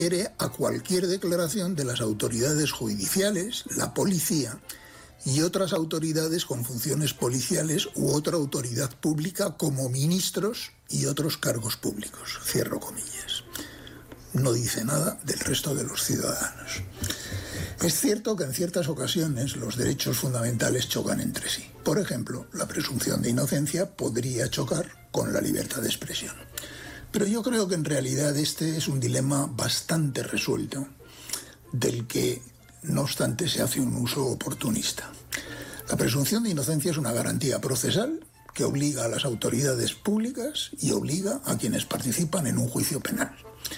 a cualquier declaración de las autoridades judiciales, la policía y otras autoridades con funciones policiales u otra autoridad pública como ministros y otros cargos públicos. Cierro comillas. No dice nada del resto de los ciudadanos. Es cierto que en ciertas ocasiones los derechos fundamentales chocan entre sí. Por ejemplo, la presunción de inocencia podría chocar con la libertad de expresión. Pero yo creo que en realidad este es un dilema bastante resuelto, del que, no obstante, se hace un uso oportunista. La presunción de inocencia es una garantía procesal que obliga a las autoridades públicas y obliga a quienes participan en un juicio penal.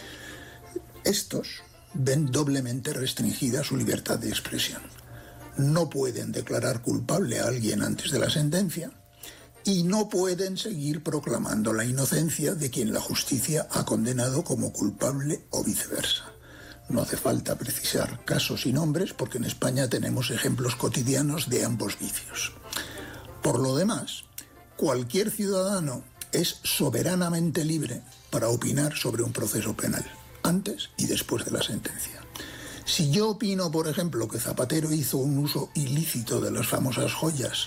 Estos ven doblemente restringida su libertad de expresión. No pueden declarar culpable a alguien antes de la sentencia y no pueden seguir proclamando la inocencia de quien la justicia ha condenado como culpable o viceversa. No hace falta precisar casos y nombres porque en España tenemos ejemplos cotidianos de ambos vicios. Por lo demás, cualquier ciudadano es soberanamente libre para opinar sobre un proceso penal, antes y después de la sentencia. Si yo opino, por ejemplo, que Zapatero hizo un uso ilícito de las famosas joyas,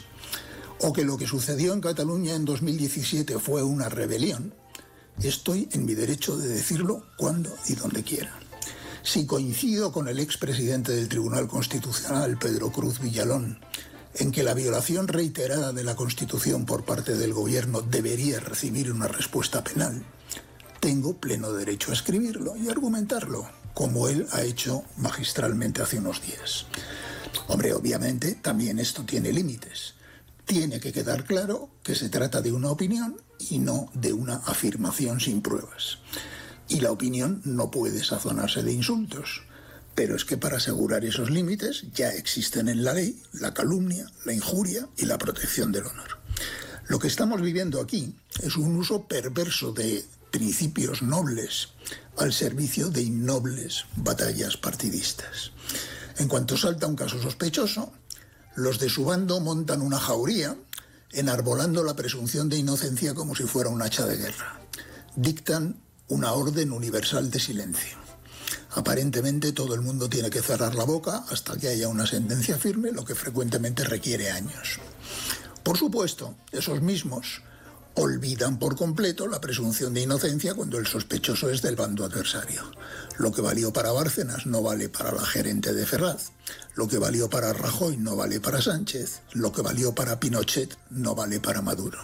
o que lo que sucedió en Cataluña en 2017 fue una rebelión, estoy en mi derecho de decirlo cuando y donde quiera. Si coincido con el expresidente del Tribunal Constitucional, Pedro Cruz Villalón, en que la violación reiterada de la Constitución por parte del gobierno debería recibir una respuesta penal, tengo pleno derecho a escribirlo y argumentarlo, como él ha hecho magistralmente hace unos días. Hombre, obviamente también esto tiene límites. Tiene que quedar claro que se trata de una opinión y no de una afirmación sin pruebas. Y la opinión no puede sazonarse de insultos. Pero es que para asegurar esos límites ya existen en la ley la calumnia, la injuria y la protección del honor. Lo que estamos viviendo aquí es un uso perverso de principios nobles al servicio de innobles batallas partidistas. En cuanto salta un caso sospechoso, los de su bando montan una jauría enarbolando la presunción de inocencia como si fuera un hacha de guerra. Dictan una orden universal de silencio. Aparentemente todo el mundo tiene que cerrar la boca hasta que haya una sentencia firme, lo que frecuentemente requiere años. Por supuesto, esos mismos olvidan por completo la presunción de inocencia cuando el sospechoso es del bando adversario. Lo que valió para Bárcenas no vale para la gerente de Ferraz. Lo que valió para Rajoy no vale para Sánchez. Lo que valió para Pinochet no vale para Maduro.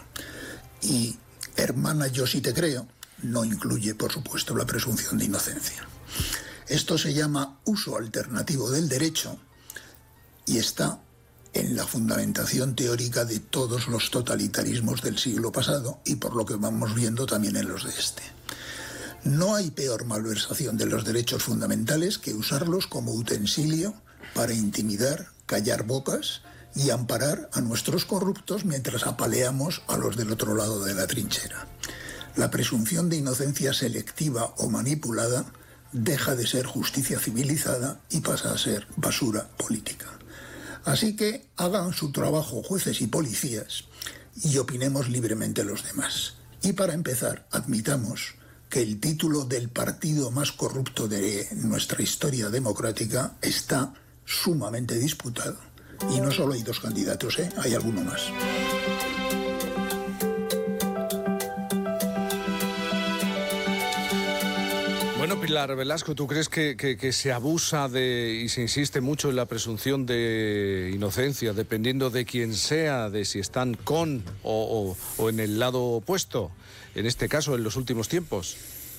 Y hermana, yo sí te creo, no incluye, por supuesto, la presunción de inocencia. Esto se llama uso alternativo del derecho y está en la fundamentación teórica de todos los totalitarismos del siglo pasado y por lo que vamos viendo también en los de este. No hay peor malversación de los derechos fundamentales que usarlos como utensilio para intimidar, callar bocas y amparar a nuestros corruptos mientras apaleamos a los del otro lado de la trinchera. La presunción de inocencia selectiva o manipulada deja de ser justicia civilizada y pasa a ser basura política. Así que hagan su trabajo jueces y policías y opinemos libremente los demás. Y para empezar, admitamos que el título del partido más corrupto de nuestra historia democrática está sumamente disputado. Y no solo hay dos candidatos, hay alguno más. Bueno, Pilar Velasco, ¿tú crees que se abusa y se insiste mucho en la presunción de inocencia, dependiendo de quién sea, de si están con o en el lado opuesto, en este caso, en los últimos tiempos?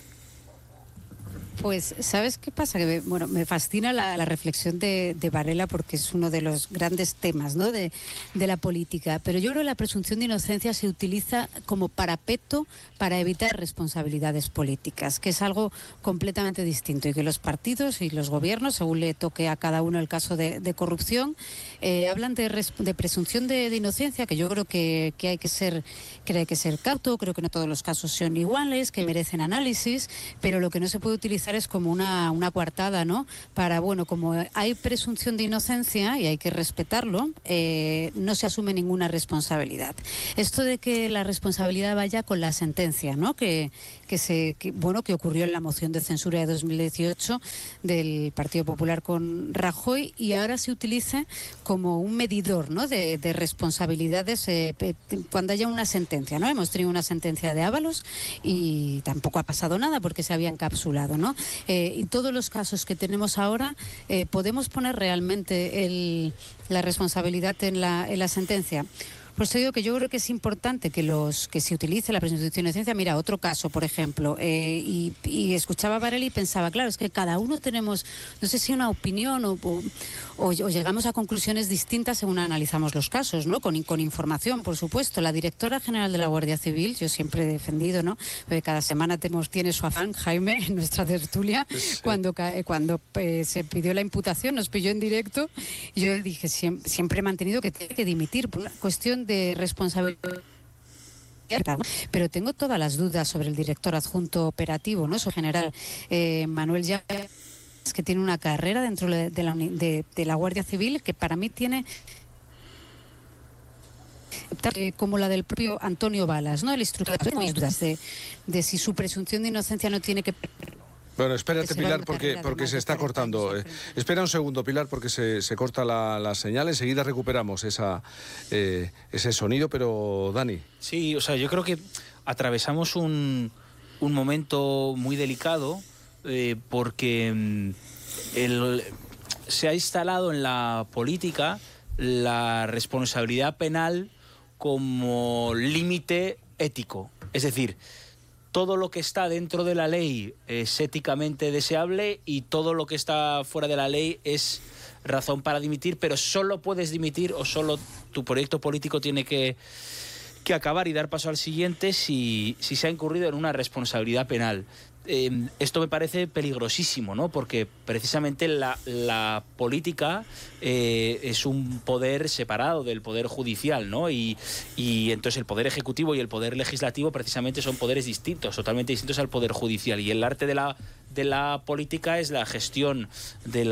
Pues, ¿sabes qué pasa? Que me fascina la reflexión de Varela porque es uno de los grandes temas, ¿no?, de la política. Pero yo creo que la presunción de inocencia se utiliza como parapeto para evitar responsabilidades políticas, que es algo completamente distinto y que los partidos y los gobiernos, según le toque a cada uno el caso de corrupción, hablan de presunción de inocencia, que yo creo que hay que ser cauto. Creo que no todos los casos son iguales, que merecen análisis, pero lo que no se puede utilizar es como una coartada, ¿no? Para, bueno, como hay presunción de inocencia y hay que respetarlo, no se asume ninguna responsabilidad. Esto de que la responsabilidad vaya con la sentencia, ¿no? Que ocurrió en la moción de censura de 2018 del Partido Popular con Rajoy, y ahora se utilice como un medidor, ¿no? de responsabilidades cuando haya una sentencia, ¿no? Hemos tenido una sentencia de Ábalos y tampoco ha pasado nada porque se había encapsulado, ¿no? Y todos los casos que tenemos ahora, ¿podemos poner realmente la responsabilidad en la sentencia? Pues te digo que yo creo que es importante que se utilice la presunción de inocencia. Mira, otro caso, por ejemplo, y escuchaba a Varela y pensaba, claro, es que cada uno tenemos, no sé si una opinión o llegamos a conclusiones distintas según analizamos los casos, ¿no? Con información, por supuesto. La directora general de la Guardia Civil, yo siempre he defendido, ¿no? Cada semana tiene su afán, Jaime, en nuestra tertulia, sí. Cuando se pidió la imputación, nos pilló en directo, y yo dije, siempre he mantenido que tiene que dimitir por una cuestión de responsabilidad. Pero tengo todas las dudas sobre el director adjunto operativo, ¿no? Su general Manuel Llaves, que tiene una carrera dentro de la Guardia Civil que para mí tiene como la del propio Antonio Balas, ¿no? El instructor. Tengo mis dudas de si su presunción de inocencia no tiene que... Bueno, espérate, Pilar, porque se está cortando. Espera un segundo, Pilar, porque se corta la señal. Enseguida recuperamos ese sonido, pero Dani. Sí, o sea, yo creo que atravesamos un momento muy delicado porque se ha instalado en la política la responsabilidad penal como límite ético. Es decir, todo lo que está dentro de la ley es éticamente deseable y todo lo que está fuera de la ley es razón para dimitir, pero solo puedes dimitir o solo tu proyecto político tiene que acabar y dar paso al siguiente si se ha incurrido en una responsabilidad penal. Esto me parece peligrosísimo, ¿no? Porque precisamente la política es un poder separado del poder judicial, ¿no? Y entonces el poder ejecutivo y el poder legislativo precisamente son poderes distintos, totalmente distintos al poder judicial. Y el arte de la política es la gestión de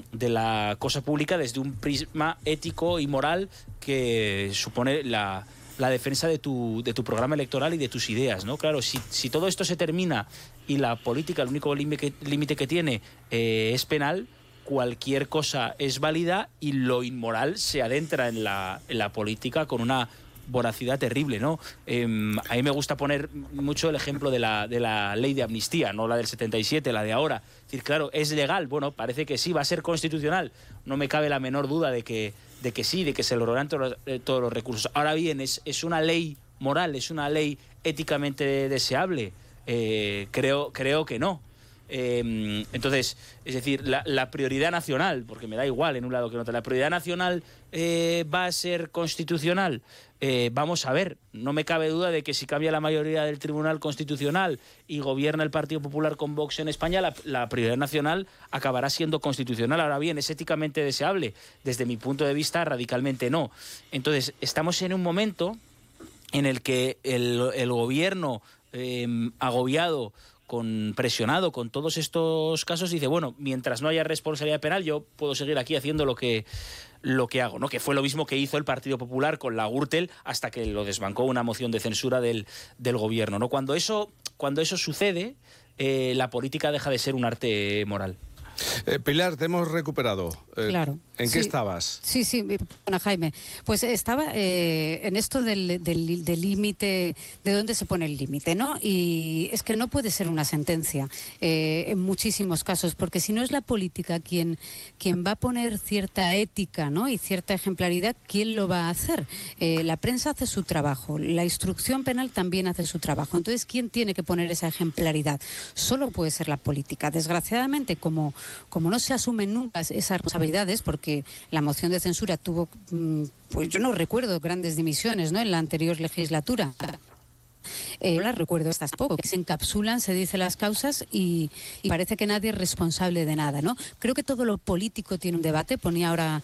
la cosa pública desde un prisma ético y moral que supone la defensa de tu programa electoral y de tus ideas, ¿no? Claro, si todo esto se termina y la política, el único límite que tiene es penal, cualquier cosa es válida y lo inmoral se adentra en la política con una voracidad terrible, ¿no? A mí me gusta poner mucho el ejemplo de la ley de amnistía, no la del 77, la de ahora. Es decir, claro, ¿es legal? Bueno, parece que sí, va a ser constitucional. No me cabe la menor duda de que sí, de que se lograrán todos los recursos. Ahora bien, es una ley moral, es una ley éticamente deseable. Creo que no. Entonces, es decir, la prioridad nacional, porque me da igual en un lado que en otro, la prioridad nacional va a ser constitucional. Vamos a ver, no me cabe duda de que si cambia la mayoría del Tribunal Constitucional y gobierna el Partido Popular con Vox en España, la prioridad nacional acabará siendo constitucional. Ahora bien, ¿es éticamente deseable? Desde mi punto de vista, radicalmente no. Entonces, estamos en un momento en el que el gobierno agobiado, presionado con todos estos casos, dice, bueno, mientras no haya responsabilidad penal, yo puedo seguir aquí haciendo lo que hago, ¿no? Que fue lo mismo que hizo el Partido Popular con la Gürtel hasta que lo desbancó una moción de censura del gobierno, ¿no? Cuando eso sucede, la política deja de ser un arte moral. Pilar, te hemos recuperado. Claro. ¿En qué estabas? Sí, bueno, Jaime, pues estaba en esto del límite, de dónde se pone el límite, ¿no? Y es que no puede ser una sentencia en muchísimos casos, porque si no es la política quien va a poner cierta ética, ¿no? Y cierta ejemplaridad, ¿quién lo va a hacer? La prensa hace su trabajo, la instrucción penal también hace su trabajo. Entonces, ¿quién tiene que poner esa ejemplaridad? Solo puede ser la política. Desgraciadamente, como no se asumen nunca esas responsabilidades, porque la moción de censura tuvo, pues yo no recuerdo grandes dimisiones, ¿no? En la anterior legislatura. Yo las recuerdo estas poco, que se encapsulan, se dicen las causas y parece que nadie es responsable de nada, ¿no? Creo que todo lo político tiene un debate. Se ponía ahora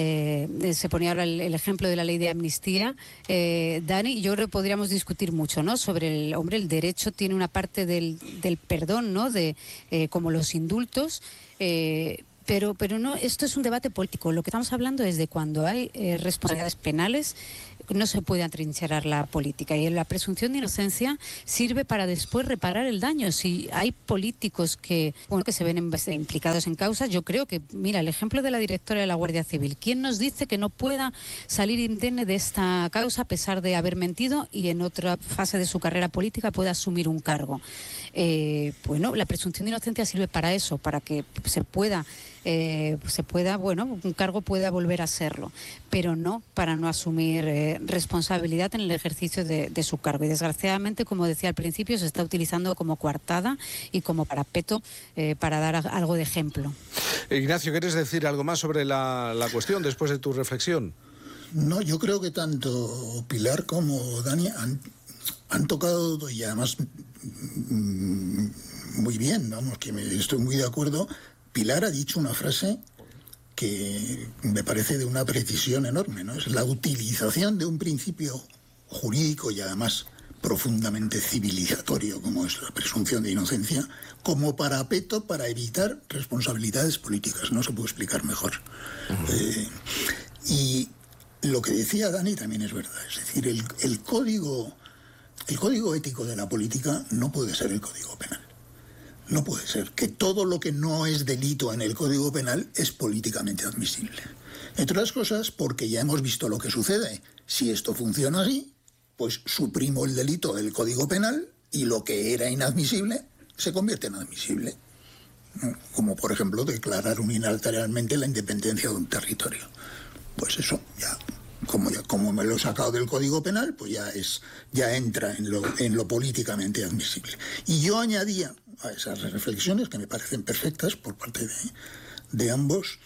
el ejemplo de la ley de amnistía, Dani, y yo creo que podríamos discutir mucho, ¿no? Sobre el derecho tiene una parte del perdón, ¿no? Como los indultos. Pero no, esto es un debate político. Lo que estamos hablando es de cuando hay responsabilidades penales, no se puede atrincherar la política, y la presunción de inocencia sirve para después reparar el daño. Si hay políticos que se ven implicados en causas, yo creo que, mira, el ejemplo de la directora de la Guardia Civil, ¿quién nos dice que no pueda salir indemne de esta causa a pesar de haber mentido y en otra fase de su carrera política pueda asumir un cargo? La presunción de inocencia sirve para eso, para que un cargo pueda volver a serlo, pero no para no asumir responsabilidad en el ejercicio de su cargo. Y desgraciadamente, como decía al principio, se está utilizando como coartada y como parapeto para dar algo de ejemplo. Ignacio, ¿quieres decir algo más sobre la cuestión después de tu reflexión? No, yo creo que tanto Pilar como Dani han tocado, y además muy bien, vamos, que estoy muy de acuerdo. Pilar ha dicho una frase que me parece de una precisión enorme, ¿no? Es la utilización de un principio jurídico y además profundamente civilizatorio, como es la presunción de inocencia, como parapeto para evitar responsabilidades políticas. No se puede explicar mejor. Y lo que decía Dani también es verdad. Es decir, el código ético de la política no puede ser el código penal. No puede ser que todo lo que no es delito en el Código Penal es políticamente admisible. Entre otras cosas, porque ya hemos visto lo que sucede. Si esto funciona así, pues suprimo el delito del Código Penal y lo que era inadmisible se convierte en admisible. Como, por ejemplo, declarar unilateralmente la independencia de un territorio. Pues eso, como me lo he sacado del Código Penal, pues ya entra en lo políticamente admisible. Y yo añadía a esas reflexiones, que me parecen perfectas por parte de ambos,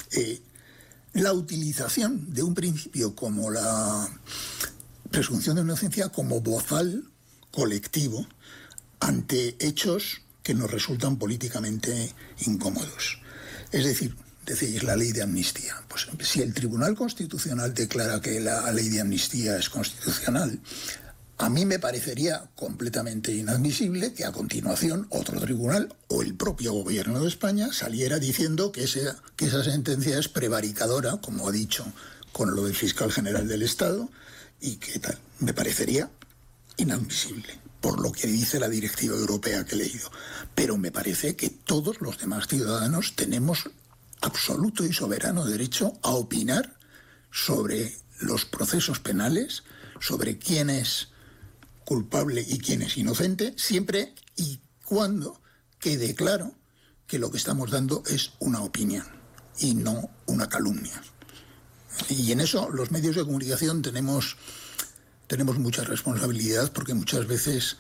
la utilización de un principio como la presunción de inocencia como bozal colectivo ante hechos que nos resultan políticamente incómodos. Es decir, decís la ley de amnistía. Pues si el Tribunal Constitucional declara que la ley de amnistía es constitucional, a mí me parecería completamente inadmisible que a continuación otro tribunal o el propio gobierno de España saliera diciendo que esa sentencia es prevaricadora, como ha dicho con lo del fiscal general del Estado, y que tal. Me parecería inadmisible, por lo que dice la directiva europea que he leído. Pero me parece que todos los demás ciudadanos tenemos absoluto y soberano derecho a opinar sobre los procesos penales, sobre quién es culpable y quién es inocente, siempre y cuando quede claro que lo que estamos dando es una opinión y no una calumnia. Y en eso los medios de comunicación tenemos mucha responsabilidad, porque muchas veces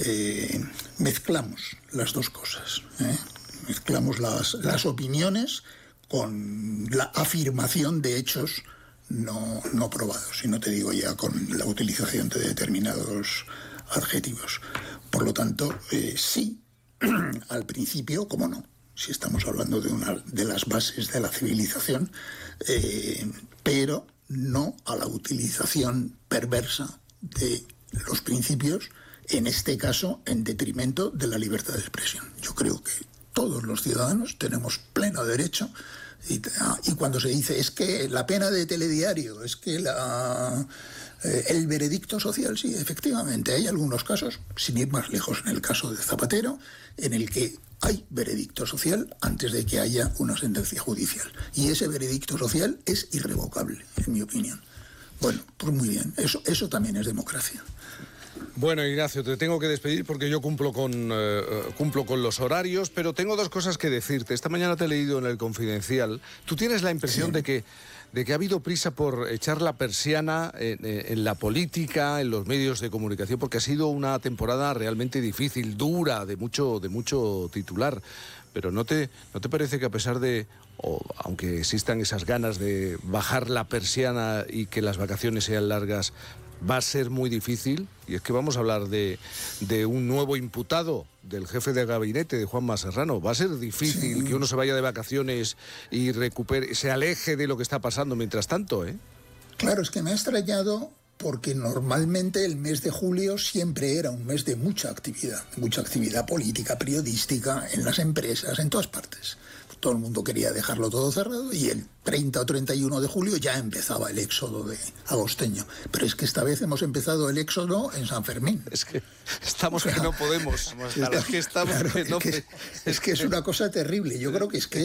mezclamos las dos cosas. Mezclamos las opiniones con la afirmación de hechos no probados, y no te digo ya con la utilización de determinados adjetivos. Por lo tanto, sí, al principio, cómo no, si estamos hablando de una de las bases de la civilización, pero no a la utilización perversa de los principios, en este caso en detrimento de la libertad de expresión. Yo creo que todos los ciudadanos tenemos pleno derecho. Y cuando se dice, es que la pena de telediario, es que el veredicto social, sí, efectivamente, hay algunos casos, sin ir más lejos, en el caso de Zapatero, en el que hay veredicto social antes de que haya una sentencia judicial. Y ese veredicto social es irrevocable, en mi opinión. Bueno, pues muy bien, eso también es democracia. Bueno, Ignacio, te tengo que despedir porque yo cumplo con los horarios, pero tengo dos cosas que decirte. Esta mañana te he leído en El Confidencial. ¿Tú tienes la impresión de que ha habido prisa por echar la persiana en la política, en los medios de comunicación? Porque ha sido una temporada realmente difícil, dura, de mucho titular. Pero ¿no te parece que a pesar de, aunque existan esas ganas de bajar la persiana y que las vacaciones sean largas, va a ser muy difícil, y es que vamos a hablar de un nuevo imputado, del jefe de gabinete, de Juanma Serrano. Va a ser difícil que uno se vaya de vacaciones y se aleje de lo que está pasando mientras tanto, ¿eh? Claro, es que me ha extrañado porque normalmente el mes de julio siempre era un mes de mucha actividad política, periodística, en las empresas, en todas partes. Todo el mundo quería dejarlo todo cerrado y el 30 o 31 de julio ya empezaba el éxodo de agosteño. Pero es que esta vez hemos empezado el éxodo en San Fermín. Es que estamos que no podemos. Es que es una cosa terrible. Yo creo que es